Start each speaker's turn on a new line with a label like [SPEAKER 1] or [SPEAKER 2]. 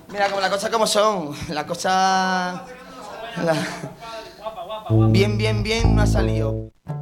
[SPEAKER 1] Mira, como las cosas como son. Las cosas... Bien, bien, bien no ha salido.